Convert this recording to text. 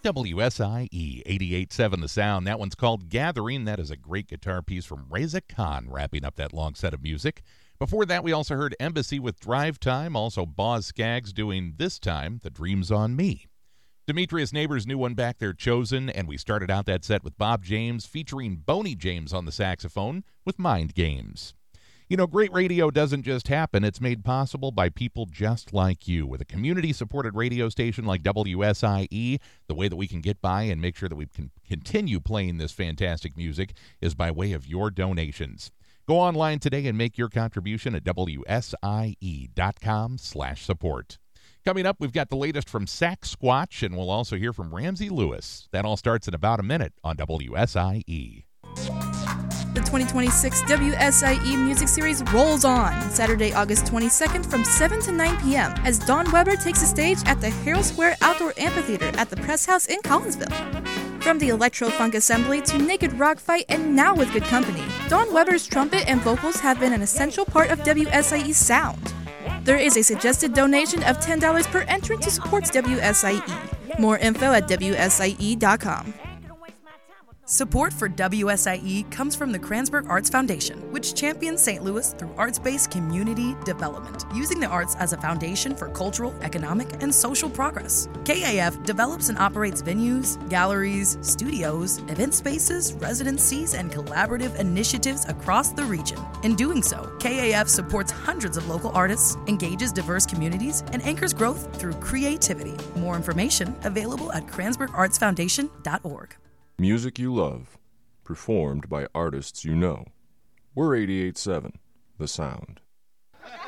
WSIE 88.7 The Sound. That one's called Gathering. That is a great guitar piece from Reza Khan wrapping up that long set of music. Before that, we also heard Embassy with Drive Time. Also, Boz Scaggs doing This Time, The Dream's on Me. Demetrius Neighbors' new one back there, Chosen. And we started out that set with Bob James featuring Boney James on the saxophone with Mind Games. You know, great radio doesn't just happen. It's made possible by people just like you. With a community-supported radio station like WSIE, the way that we can get by and make sure that we can continue playing this fantastic music is by way of your donations. Go online today and make your contribution at WSIE.com/support. Coming up, we've got the latest from Sax Squatch, and we'll also hear from Ramsey Lewis. That all starts in about a minute on WSIE. The 2026 WSIE Music Series rolls on Saturday, August 22nd from 7 to 9 p.m. as Dawn Weber takes the stage at the Harold Square Outdoor Amphitheater at the Press House in Collinsville. From the electro-funk assembly to naked rock fight and now with good company, Dawn Weber's trumpet and vocals have been an essential part of WSIE's sound. There is a suggested donation of $10 per entrant to support WSIE. More info at WSIE.com. Support for WSIE comes from the Kranzberg Arts Foundation, which champions St. Louis through arts-based community development, using the arts as a foundation for cultural, economic, and social progress. KAF develops and operates venues, galleries, studios, event spaces, residencies, and collaborative initiatives across the region. In doing so, KAF supports hundreds of local artists, engages diverse communities, and anchors growth through creativity. More information available at KranzbergArtsFoundation.org. Music you love, performed by artists you know. We're 88.7, The Sound.